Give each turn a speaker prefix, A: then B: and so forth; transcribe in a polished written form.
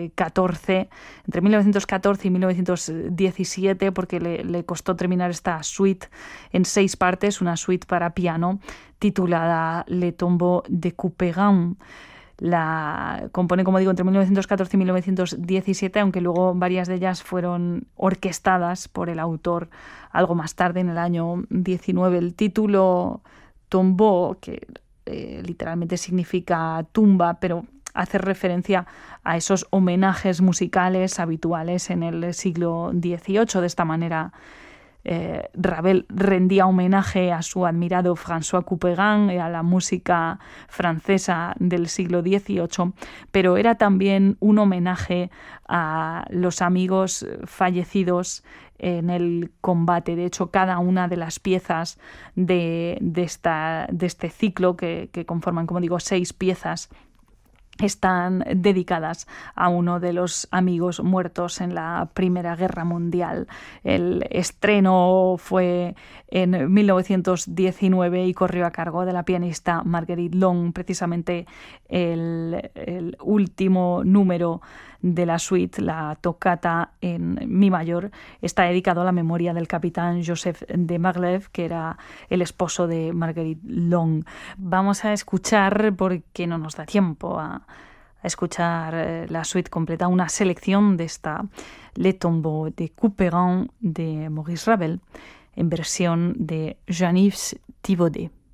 A: entre 1914 y 1917, porque le costó terminar esta suite en 6 partes, una suite para piano titulada Le Tombeau de Couperin. La compone, como digo, entre 1914 y 1917, aunque luego varias de ellas fueron orquestadas por el autor algo más tarde, en el año 19. El título Tombeau, que literalmente significa tumba, pero hace referencia a esos homenajes musicales habituales en el siglo XVIII. De esta manera, Ravel rendía homenaje a su admirado François Couperin y a la música francesa del siglo XVIII, pero era también un homenaje a los amigos fallecidos en el combate. De hecho, cada una de las piezas de este ciclo, que conforman, como digo, 6 piezas, están dedicadas a uno de los amigos muertos en la Primera Guerra Mundial. El estreno fue en 1919 y corrió a cargo de la pianista Marguerite Long. Precisamente el último número de la suite, la tocata en mi mayor, está dedicado a la memoria del capitán Joseph de Maglev, que era el esposo de Marguerite Long. Vamos a escuchar, porque no nos da tiempo a escuchar la suite completa, una selección de esta Le Tombeau de Couperin de Maurice Ravel en versión de Jean-Yves Thibaudet.